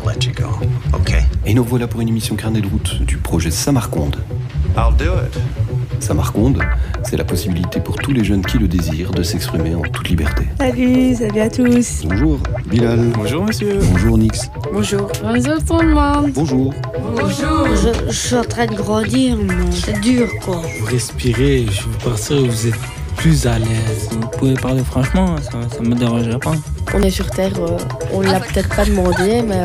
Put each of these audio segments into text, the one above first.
let you go, okay? Et nous voilà pour une émission Carnet de route du projet Samarconde. I'll do it. Samarconde, c'est la possibilité pour tous les jeunes qui le désirent de s'exprimer en toute liberté. Salut à tous. Bonjour Bilal. Bonjour monsieur. Bonjour Nix. Bonjour. Bonjour tout le monde. Bonjour. Bonjour. Je suis en train de grandir, mais c'est dur quoi. Vous respirez, je vous pensais que vous êtes plus à l'aise. Vous pouvez parler franchement, ça me dérangerait pas. On est sur Terre, on l'a peut-être pas demandé, mais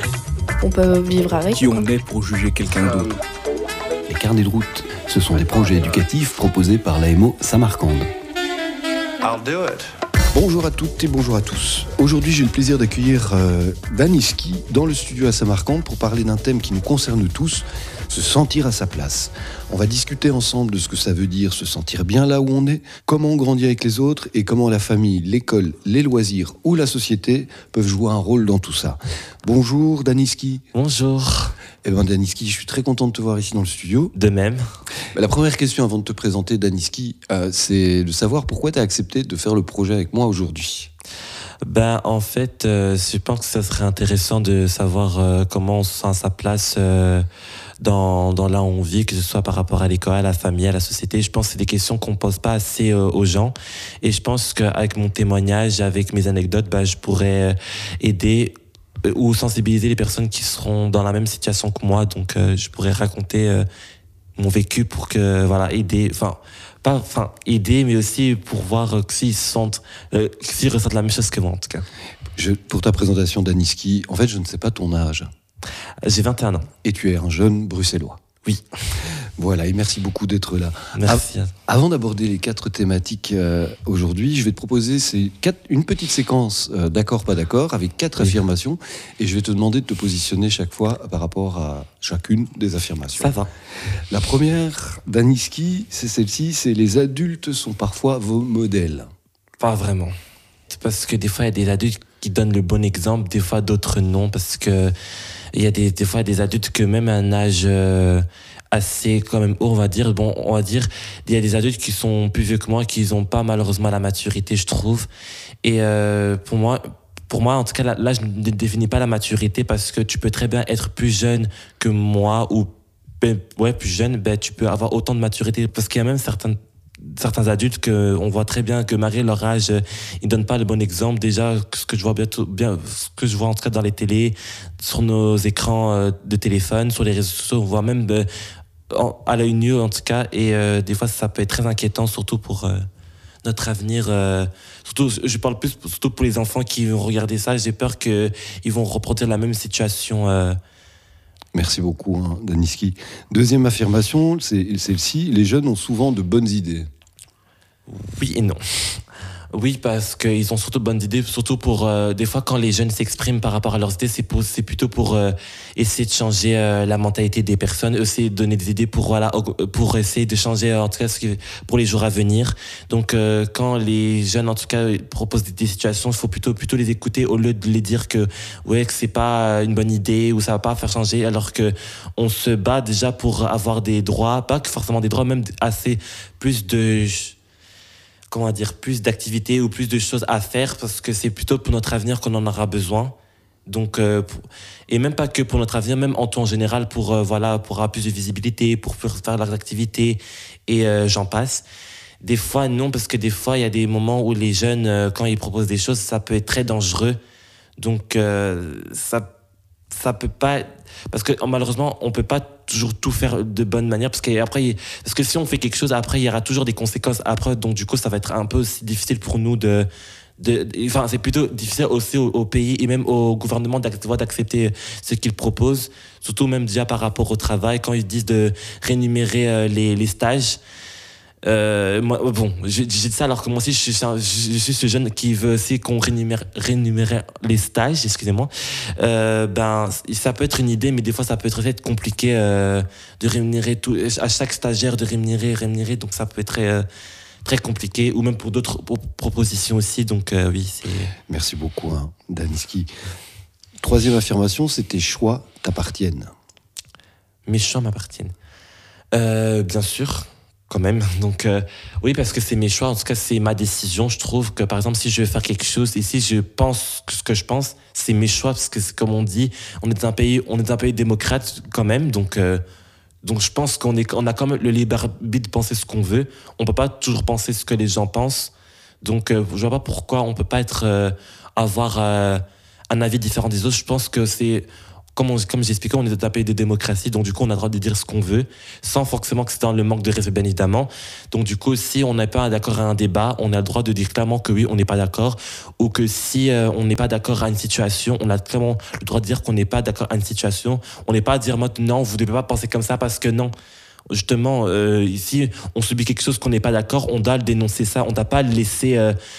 on peut vivre avec. Qui on est pour juger quelqu'un d'autre? Les carnets de route, ce sont des projets éducatifs proposés par l'AMO Samarcande. I'll do it. Bonjour à toutes et bonjour à tous. Aujourd'hui, j'ai le plaisir d'accueillir Daniski dans le studio à Samarcande pour parler d'un thème qui nous concerne tous, se sentir à sa place. On va discuter ensemble de ce que ça veut dire se sentir bien là où on est, comment on grandit avec les autres et comment la famille, l'école, les loisirs ou la société peuvent jouer un rôle dans tout ça. Bonjour Daniski. Bonjour. Eh bien Daniski, je suis très content de te voir ici dans le studio. De même. La première question avant de te présenter Daniski, c'est de savoir pourquoi tu as accepté de faire le projet avec moi aujourd'hui. En fait, je pense que ça serait intéressant de savoir comment on se sent à sa place dans là où on vit, que ce soit par rapport à l'école, à la famille, à la société. Je pense que c'est des questions qu'on ne pose pas assez aux gens. Et je pense qu'avec mon témoignage, avec mes anecdotes, je pourrais aider ou sensibiliser les personnes qui seront dans la même situation que moi. Donc, je pourrais raconter mon vécu pour que, aider, aider, mais aussi pour voir s'ils ressentent la même chose que moi, en tout cas. Pour ta présentation Daniski, en fait, je ne sais pas ton âge. J'ai 21 ans. Et tu es un jeune bruxellois. Oui. Voilà, et merci beaucoup d'être là. Merci. Avant d'aborder les 4 thématiques aujourd'hui, je vais te proposer une petite séquence d'accord, pas d'accord, avec 4 affirmations, et je vais te demander de te positionner chaque fois par rapport à chacune des affirmations. Ça va. La première, Daniski, c'est celle-ci, c'est les adultes sont parfois vos modèles. Pas vraiment. C'est parce que des fois, il y a des adultes qui donnent le bon exemple, des fois d'autres non, parce que il y a des fois des adultes que même à un âge assez quand même haut, on va dire, il y a des adultes qui sont plus vieux que moi, qui n'ont pas malheureusement la maturité, je trouve. Et pour moi, en tout cas, là, je ne définis pas la maturité parce que tu peux très bien être plus jeune que moi ou plus jeune, tu peux avoir autant de maturité parce qu'il y a même certains adultes que on voit très bien que malgré leur âge, ils donnent pas le bon exemple. Déjà, ce que je vois en tout cas dans les télés, sur nos écrans de téléphone, sur les réseaux sociaux, on voit même à l'œil nu en tout cas, et des fois ça peut être très inquiétant, surtout pour notre avenir. Surtout, je parle plus surtout pour les enfants qui vont regarder ça. J'ai peur qu'ils vont reproduire la même situation. Merci beaucoup, Daniski. Deuxième affirmation, c'est celle-ci. Les jeunes ont souvent de bonnes idées. Oui et non. Oui, parce qu'ils ont surtout de bonnes idées, surtout pour... des fois, quand les jeunes s'expriment par rapport à leurs idées, c'est plutôt pour essayer de changer la mentalité des personnes, essayer de donner des idées pour essayer de changer, en tout cas, pour les jours à venir. Donc, quand les jeunes, en tout cas, proposent des situations, il faut plutôt les écouter au lieu de les dire que c'est pas une bonne idée ou ça va pas faire changer, alors que on se bat déjà pour avoir des droits, pas que forcément des droits, même plus d'activités ou plus de choses à faire, parce que c'est plutôt pour notre avenir qu'on en aura besoin. Donc, et même pas que pour notre avenir, même en tout en général, pour avoir plus de visibilité, pour faire leurs activités, et j'en passe. Des fois, non, parce que des fois, il y a des moments où les jeunes, quand ils proposent des choses, ça peut être très dangereux. Donc, ça peut pas... Parce que malheureusement, on peut pas toujours tout faire de bonne manière, parce que si on fait quelque chose, après, il y aura toujours des conséquences après, donc du coup, ça va être un peu aussi difficile pour nous c'est plutôt difficile aussi au pays et même au gouvernement d'accepter ce qu'ils proposent, surtout même déjà par rapport au travail, quand ils disent de rémunérer les stages. Je dis ça alors que moi aussi je suis ce jeune qui veut aussi qu'on rémunère les stages, excusez-moi. Ça peut être une idée, mais des fois ça peut être compliqué de rémunérer à chaque stagiaire, de rémunérer, donc ça peut être très, très compliqué, ou même pour d'autres propositions aussi, donc oui. Merci beaucoup, Daniski. Troisième affirmation, c'est tes choix t'appartiennent. Mes choix m'appartiennent. Bien sûr. quand même. Donc, oui, parce que c'est mes choix. En tout cas, c'est ma décision. Je trouve que, par exemple, si je veux faire quelque chose et si je pense ce que je pense, c'est mes choix. Parce que, comme on dit, on est un pays démocrate quand même. Donc je pense qu'on a quand même le libre arbitre de penser ce qu'on veut. On peut pas toujours penser ce que les gens pensent. Donc, je vois pas pourquoi on peut pas avoir un avis différent des autres. Je pense que c'est... Comme j'expliquais, on est dans un pays de démocratie, donc du coup, on a le droit de dire ce qu'on veut, sans forcément que c'est dans le manque de respect, bien évidemment. Donc du coup, si on n'est pas d'accord à un débat, on a le droit de dire clairement que oui, on n'est pas d'accord, ou que si on n'est pas d'accord à une situation, on a clairement le droit de dire qu'on n'est pas d'accord à une situation. On n'est pas à dire, non, vous ne devez pas penser comme ça parce que non. Justement, ici, on subit quelque chose qu'on n'est pas d'accord, on doit le dénoncer ça, on ne doit pas le laisser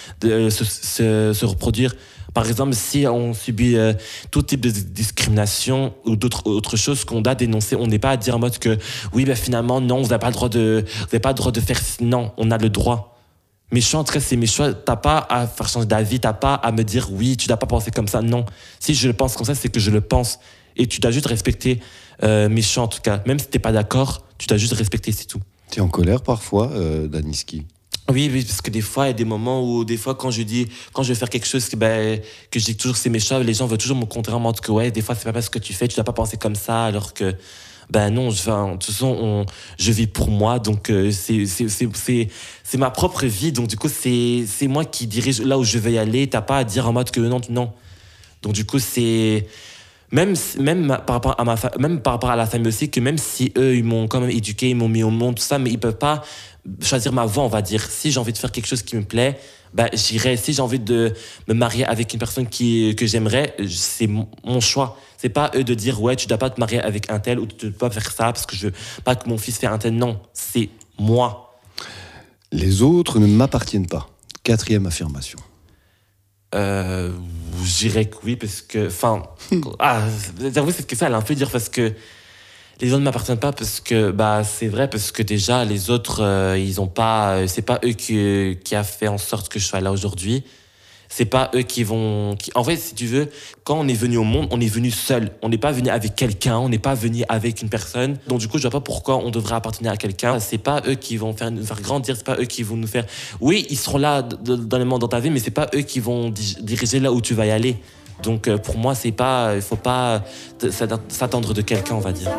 se reproduire. Par exemple, si on subit tout type de discrimination ou autre chose qu'on doit dénoncer, on n'est pas à dire en mode que oui, ben finalement, non, vous n'avez pas le droit de faire... Non, on a le droit. Mes choix, en tout cas, c'est mes choix. T'as pas à faire changer d'avis, t'as pas à me dire oui, tu dois pas penser comme ça. Non, si je le pense comme ça, c'est que je le pense. Et tu dois juste respecter mes choix, en tout cas. Même si t'es pas d'accord, tu dois juste respecter, c'est tout. Tu es en colère parfois, Daniski? Oui, parce que des fois, il y a des moments où, des fois, quand je veux faire quelque chose, que je dis toujours que c'est mes choix, les gens veulent toujours me contrer en mode que, ouais, des fois, c'est pas parce que tu fais, tu dois pas penser comme ça, alors que, non, de toute façon, je vis pour moi, donc c'est ma propre vie, donc du coup, c'est moi qui dirige là où je vais y aller, t'as pas à dire en mode que non. Donc du coup, c'est... Même par rapport à la famille aussi, que même si eux, ils m'ont quand même éduqué, ils m'ont mis au monde, tout ça, mais ils peuvent pas choisir ma voie, on va dire. Si j'ai envie de faire quelque chose qui me plaît, j'irai. Si j'ai envie de me marier avec une personne que j'aimerais, c'est mon choix. C'est pas eux de dire, ouais, tu dois pas te marier avec un tel ou tu dois pas faire ça parce que je veux pas que mon fils fasse un tel. Non, c'est moi. Les autres ne m'appartiennent pas. 4e affirmation. Je dirais que oui, parce que... j'avoue, cette question, elle est un peu dure parce que les autres ne m'appartiennent pas parce que, c'est vrai, parce que déjà, les autres, ils ont pas... c'est pas eux qui a fait en sorte que je sois là aujourd'hui. C'est pas eux qui vont... En fait, si tu veux, quand on est venu au monde, on est venu seul. On n'est pas venu avec quelqu'un, on n'est pas venu avec une personne. Donc du coup, je vois pas pourquoi on devrait appartenir à quelqu'un. C'est pas eux qui vont nous faire grandir, c'est pas eux qui vont nous faire... Oui, ils seront là dans ta vie, mais c'est pas eux qui vont diriger là où tu vas y aller. Donc pour moi, c'est pas... Il faut pas s'attendre de quelqu'un, on va dire.